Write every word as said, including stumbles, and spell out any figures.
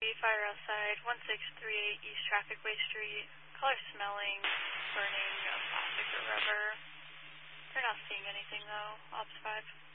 Fire outside, one six three eight East Trafficway Street. Color smelling, burning of plastic or rubber. They're not seeing anything though. Ops five.